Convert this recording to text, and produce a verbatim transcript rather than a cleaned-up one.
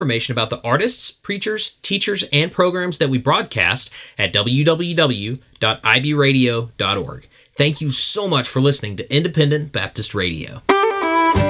information about the artists, preachers, teachers, and programs that we broadcast at w w w dot i b radio dot org. Thank you so much for listening to Independent Baptist Radio.